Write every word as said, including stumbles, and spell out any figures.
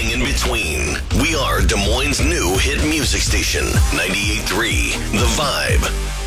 everything in between. We are Des Moines' new hit music station, ninety-eight point three The Vibe.